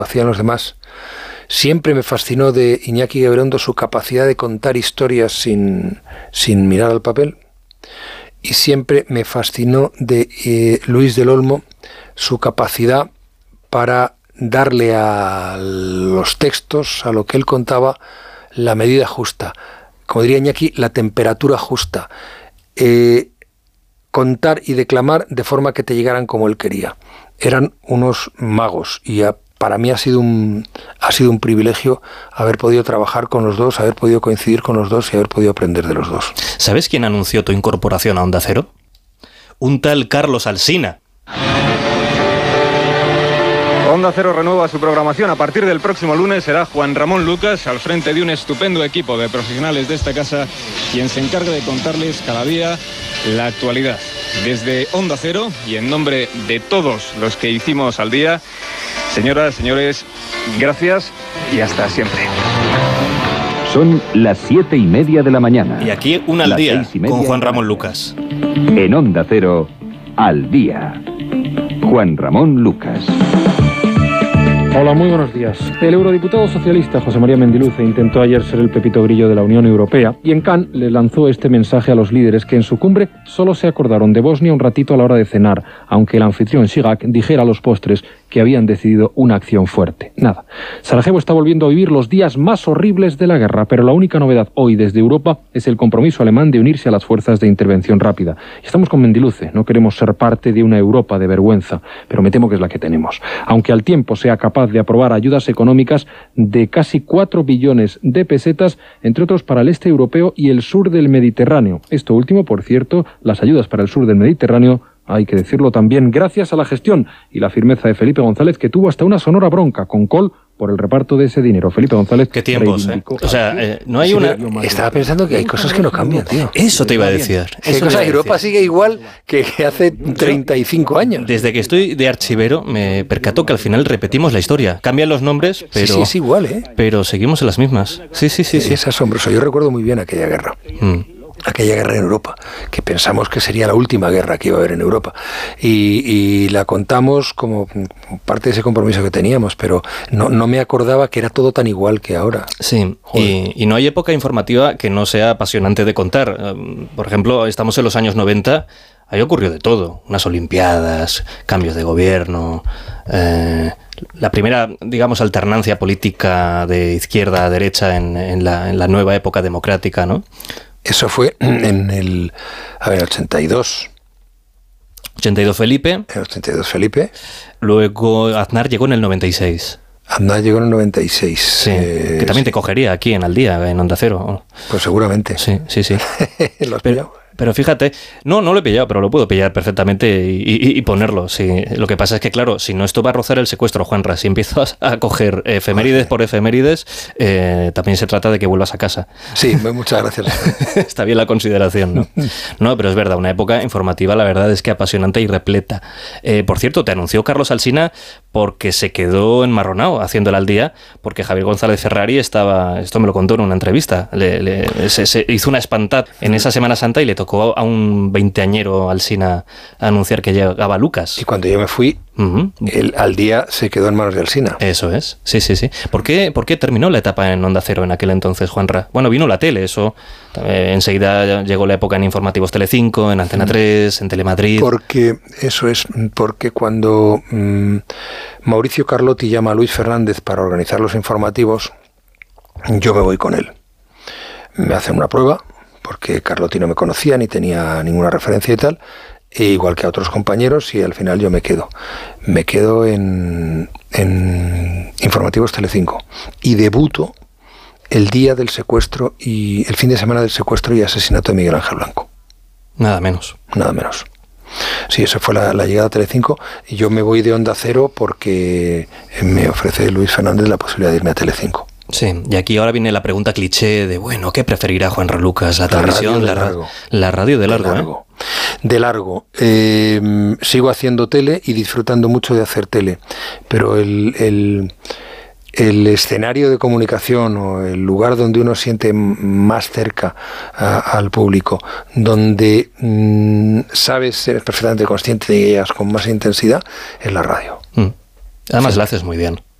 hacían los demás. Siempre me fascinó de Iñaki Gabilondo su capacidad de contar historias sin mirar al papel. Y siempre me fascinó de Luis del Olmo su capacidad para darle a los textos, a lo que él contaba, la medida justa. Como diría Iñaki, la temperatura justa. Contar y declamar de forma que te llegaran como él quería. Eran unos magos y para mí ha sido un privilegio haber podido trabajar con los dos, haber podido coincidir con los dos y haber podido aprender de los dos. ¿Sabes quién anunció tu incorporación a Onda Cero? Un tal Carlos Alsina. Onda Cero renueva su programación. A partir del próximo lunes será Juan Ramón Lucas, al frente de un estupendo equipo de profesionales de esta casa, quien se encargue de contarles cada día la actualidad. Desde Onda Cero y en nombre de todos los que hicimos al día, señoras, señores, gracias y hasta siempre. Son las 7:30 de la mañana. Y aquí un al día con Juan Ramón Lucas. En Onda Cero, al día. Juan Ramón Lucas. Hola, muy buenos días. El eurodiputado socialista José María Mendiluce intentó ayer ser el Pepito Grillo de la Unión Europea y en Cannes le lanzó este mensaje a los líderes que en su cumbre solo se acordaron de Bosnia un ratito a la hora de cenar, aunque el anfitrión Chirac dijera a los postres que habían decidido una acción fuerte. Nada. Sarajevo está volviendo a vivir los días más horribles de la guerra, pero la única novedad hoy desde Europa es el compromiso alemán de unirse a las fuerzas de intervención rápida. Estamos con Mendiluce, no queremos ser parte de una Europa de vergüenza, pero me temo que es la que tenemos. Aunque al tiempo sea capaz de aprobar ayudas económicas de casi 4 billones de pesetas, entre otros para el este europeo y el sur del Mediterráneo. Esto último, por cierto, las ayudas para el sur del Mediterráneo, hay que decirlo también, gracias a la gestión y la firmeza de Felipe González, que tuvo hasta una sonora bronca con Kohl por el reparto de ese dinero. Felipe González... ¿Qué tiempos, O sea, no hay una... Estaba pensando que hay cosas que no cambian, tío. Eso te iba a decir. Europa sigue igual que hace 35 años. Desde que estoy de archivero me percato que al final repetimos la historia. Cambian los nombres, pero... Sí, es igual, ¿eh? Pero seguimos en las mismas. Sí. Es asombroso. Yo recuerdo muy bien aquella guerra. Aquella guerra en Europa, que pensamos que sería la última guerra que iba a haber en Europa, y la contamos como parte de ese compromiso que teníamos, pero no me acordaba que era todo tan igual que ahora. Sí, y no hay época informativa que no sea apasionante de contar. Por ejemplo, estamos en los años 90, ahí ocurrió de todo, unas olimpiadas, cambios de gobierno, la primera, digamos, alternancia política de izquierda a derecha en la nueva época democrática, ¿no? Eso fue en el 82. 82 Felipe. En el 82 Felipe. Luego Aznar llegó en el 96. Aznar llegó en el 96. Sí, que también te cogería aquí en Al Día, en Onda Cero. Pues seguramente. Sí. ¿Lo has pillado? Pero fíjate, no lo he pillado, pero lo puedo pillar perfectamente y ponerlo. Sí. Lo que pasa es que, claro, si no, esto va a rozar el secuestro, Juanra. Si empiezas a coger efemérides por efemérides, también se trata de que vuelvas a casa. Sí, muchas gracias. Está bien la consideración, ¿no? No, pero es verdad, una época informativa, la verdad es que apasionante y repleta. Por cierto, te anunció Carlos Alsina porque se quedó enmarronado haciéndola al día, porque Javier González Ferrari estaba, esto me lo contó en una entrevista, se hizo una espantada en esa Semana Santa y le tocó a un veinteañero Alsina anunciar que llegaba Lucas. Y cuando yo me fui, Al Día se quedó en manos de Alsina. Eso es, sí. ¿Por qué terminó la etapa en Onda Cero en aquel entonces, Juanra? Bueno, vino la tele, eso. Enseguida llegó la época en Informativos Telecinco, en Antena 3, en Telemadrid. Porque cuando Mauricio Carlotti llama a Luis Fernández para organizar los informativos, yo me voy con él. Me hacen una prueba, porque Carlotti no me conocía ni tenía ninguna referencia y tal, e igual que a otros compañeros, y al final yo me quedo en Informativos Telecinco y debuto el día del secuestro y el fin de semana del secuestro y asesinato de Miguel Ángel Blanco. Nada menos. Sí, eso fue la llegada a Telecinco, y yo me voy de Onda Cero porque me ofrece Luis Fernández la posibilidad de irme a Telecinco. Sí, y aquí ahora viene la pregunta cliché de, bueno, ¿qué preferirá Juan Lucas? ¿La televisión? La radio de largo. De largo. Sigo haciendo tele y disfrutando mucho de hacer tele, pero el escenario de comunicación o el lugar donde uno siente más cerca al público, donde sabes ser perfectamente consciente de ellas con más intensidad, es la radio. Además la haces muy bien.